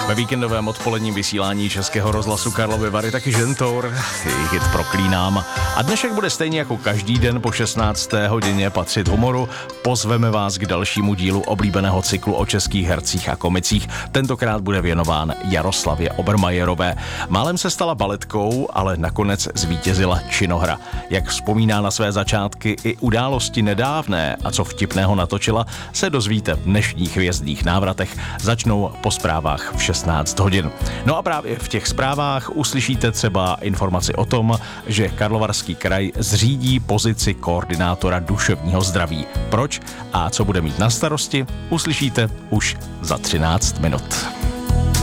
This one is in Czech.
Ve víkendovém odpoledním vysílání Českého rozhlasu Karlovy Vary taky Žentour, jejich hit Proklínám. A dnešek bude stejně jako každý den po 16. hodině patřit humoru. Pozveme vás k dalšímu dílu oblíbeného cyklu o českých hercích a komicích. Tentokrát bude věnován Jaroslavě Obermajerové. Málem se stala baletkou, ale nakonec zvítězila činohra. Jak vzpomíná na své začátky i události nedávné a co vtipného natočila, se dozvíte v dnešních hvězdných návratech. Začnou po zprávách v 16 hodin. No a právě v těch zprávách uslyšíte třeba informaci o tom, že Karlovarský kraj zřídí pozici koordinátora duševního zdraví. Proč a co bude mít na starosti, uslyšíte už za 13 minut.